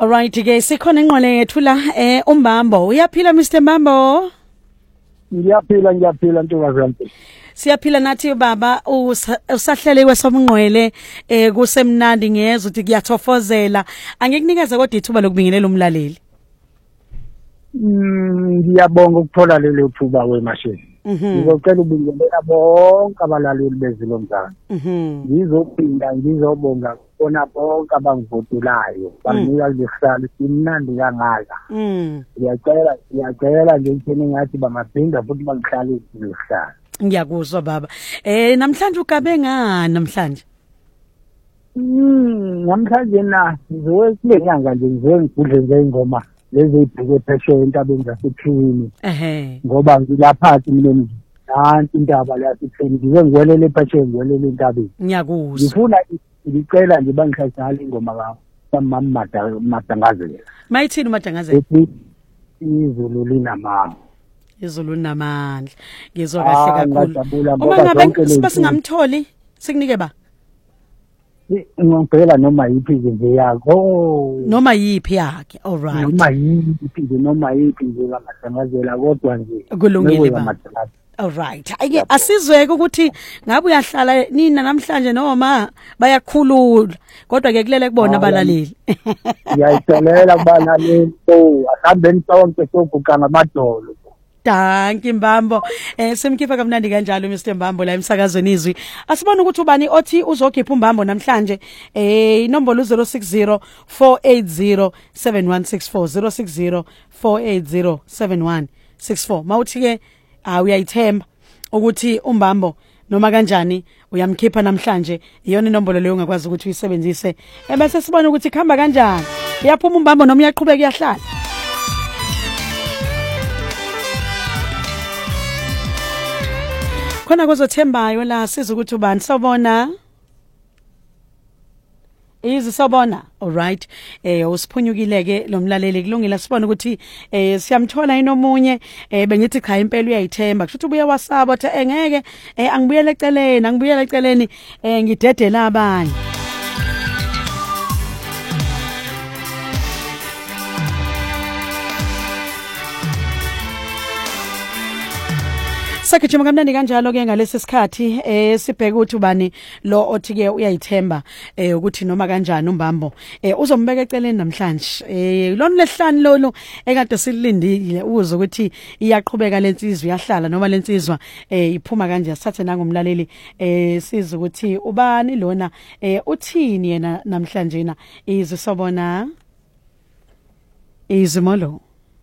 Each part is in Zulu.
Alright ke sikhona inqole yethu la uMbambo uyaphila Mr Mbambo? Ngiyaphila ntokazi. Siyaphila nathi baba usahlele kwesomnqwele kusemnandi ngiyeza ukuthi kuyathofozela angikunikeze kodwa ithuba lokubingelela umlaleli. Ngiyabonga ukuthola lelo thuba wemashini. Ngizocela ubingelela bonke abalaleli bezilo mzana. Ngizophinda ngizobonga bona bonke abangivotelayo banginika lehlalo simnandi kangaka. Ngiyacela nje ukuthi ngathi bangaphinda futhi bangihlalise lehlalo. Ngiyakuzwa baba. Namhlanje ugabe ngani namhlanje? Namhlanje na ngizokule nyanga nje ngizengidle ngengoma lezi ibheke phesheya entabeni zasePhini. Ngoba ngilaphathi mina nanti indaba lasePhini ngizengwelele phesheya ngwelele entabeni. Ngiyakuzwa. Ngifuna ngicela nje bangihlazala ingoma kaMama Madangazela. Mayithini uMadangazela? Izulu linamandla. Izulu linamandla. Ngizwa kahle kakhulu. Uma ngabe singamtholi sikunike ba? Ngicela noma yipi nje yakho. Noma yipi yakhe. Alright. Noma yipi nje kaMadangazela kodwa nje. Kulungile ba. Alright. Ake asizweke ukuthi ngabe uyahlala nina namhlanje noma bayakhulula kodwa ke kulele kubona abalaleli. Ngiyayicelela abalaleli asambeni sonke soguqa ngamadolo. Danki Mbambo. Simkhipha kamnandi kanjalo Mr Mbambo la emsakazweni izwi. Asibona ukuthi ubani othi uzokhipha uMbambo namhlanje. Inombolo 060 480 7164 060 480 7164. Mawuthi ke uyayithemba ukuthi uMbambo noma kanjani uyamkhipha namhlanje iyona inombolo leyo ungakwazi ukuthi uyisebenzise ebese sibona ukuthi khamba kanjani uyaphuma uMbambo noma uyaqhubeka uyahlala. Khona kuzothembayo la siza ukuthi ubani sobona Sobona. Alright. Usiphunyukile ke lo mlaleli kulungile sibona ukuthi siyamthola inomunye bengithi cha impela uyayithemba kusho ukuthi ubuye wasaba ukuthi engeke angibuyele eceleni ngidedela abanye. Sakujima kamnandi kanjalo ke ngalesi sikhathi sibheka ukuthi ubani lo othi ke uyayithemba ukuthi noma kanjani uMbambo uzombeka eceleni namhlanje lona lehlani lolo ekade silindile uze ukuthi iyaqhubeka lensizwe iyahlala noma lensizwa iphuma kanje sithathe nangomlaleli siza ukuthi ubani lona uthini yena namhlanje na izisobona izimolo.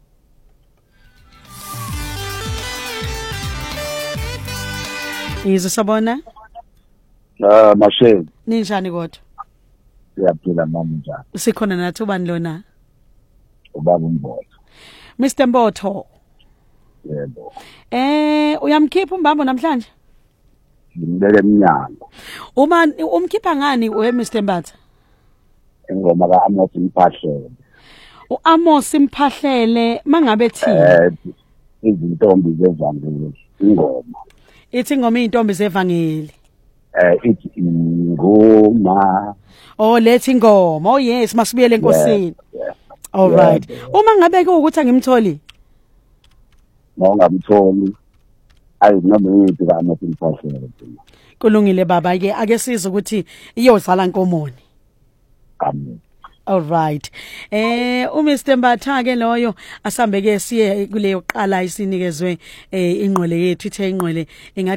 Izisabona? Mashe. Ninjani kodwa? Siyaphila mama njani? Sikhona nathi ubani lona? Ubaba uMbotho. Mr Mbotho. Yebo. Uyamkhipha uMbambo namhlanje? Ngimbeke eminyango. Uma umkhipha ngani Mr Mbatha? Ingoma kaAmos Mphahlele. uAmos Mphahlele mangabe thi izintombi zevangeli ingoma. Ithi ngoma intombi zevangeli. Ithi ingoma. Lethi ingoma. Oh yes, masibuyele enkosini. All right. Uma ngabe ke ukuthi angimtholi. Ngongamtholi. Ayinoma yithi kaMos Mphahlele. Kulungile baba ke ake siza ukuthi iyozala Nkomoni. Amen. All right. uMr Mbatha ke loyo asambeke siye kuleyo qala isinikezwe inqwele yethu ithe inqwele